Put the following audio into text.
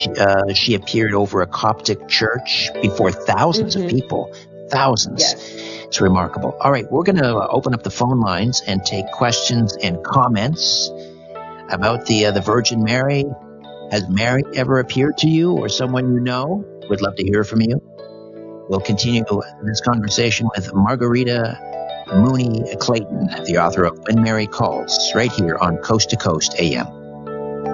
She appeared over a Coptic church before thousands of people. Thousands. Yes. It's remarkable. All right, we're going to open up the phone lines and take questions and comments about the Virgin Mary. Has Mary ever appeared to you or someone you know? We'd love to hear from you. We'll continue this conversation with Margarita Mooney Clayton, the author of When Mary Calls, right here on Coast to Coast AM.